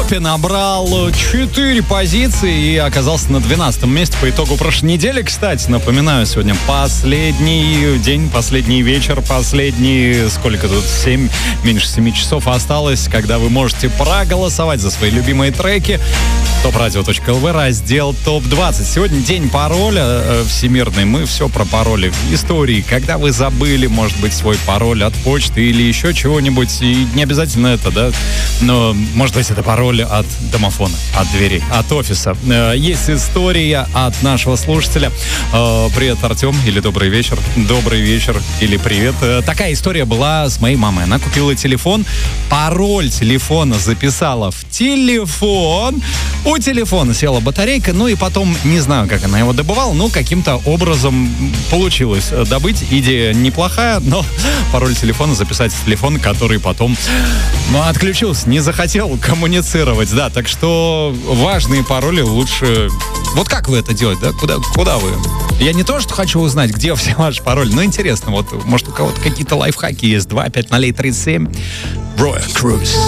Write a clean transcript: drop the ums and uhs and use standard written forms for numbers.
топе набрал 4 позиции и оказался на 12 месте по итогу прошлой недели. Кстати, напоминаю, сегодня последний день, последний вечер, сколько тут, меньше 7 часов осталось, когда вы можете проголосовать за свои любимые треки. ТОП-радио.ЛВ, раздел ТОП-20. Сегодня день пароля всемирный. Мы все про пароли. Истории, когда вы забыли, может быть, свой пароль от почты или еще чего-нибудь. И не обязательно это, да? Но, может быть, это пароль от домофона, от двери, от офиса. Есть история от нашего слушателя. Привет, Артем, или добрый вечер. Добрый вечер, или привет. Такая история была с моей мамой. Она купила телефон, пароль телефона записала в телефон. У телефона села батарейка, ну и потом, не знаю, как она его добывала, но каким-то образом получилось добыть. Идея неплохая, но пароль телефона записать в телефон, который потом отключился, не захотел коммуницировать. Да, так что важные пароли лучше... Вот как вы это делаете, да? Куда вы? Я не то, что хочу узнать, где все ваши пароли, но интересно, вот, может, у кого-то какие-то лайфхаки есть. 25037. Royal Cruise.